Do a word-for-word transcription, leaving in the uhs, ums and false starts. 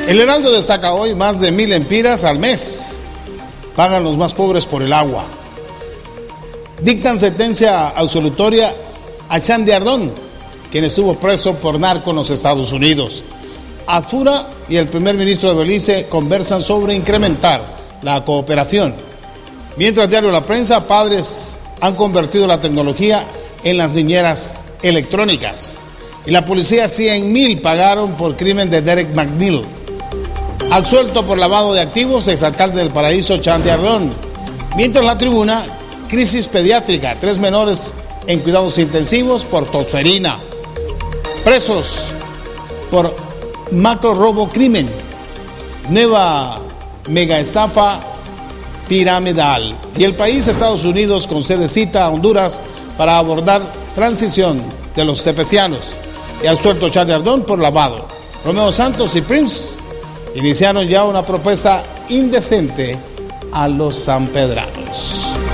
El Heraldo destaca hoy: más de mil empiras al mes pagan los más pobres por el agua. Dictan sentencia absolutoria a Chandy Ardón, quien estuvo preso por narco en los Estados Unidos. Azura y el primer ministro de Belice conversan sobre incrementar la cooperación. Mientras diario La Prensa, padres han convertido la tecnología en las niñeras electrónicas. Y la policía, cien mil pagaron por crimen de Derek McNeil. Absuelto por lavado de activos, exalcalde del Paraíso Chandy Ardón. Mientras La Tribuna, crisis pediátrica, tres menores en cuidados intensivos por tosferina. Presos por macro robo crimen. Nueva mega estafa piramidal. Y El País, Estados Unidos concede cita a Honduras para abordar transición de los tepecianos. Y absuelto Chandy Ardón por lavado. Romeo Santos y Prince iniciaron ya una propuesta indecente a los sanpedranos.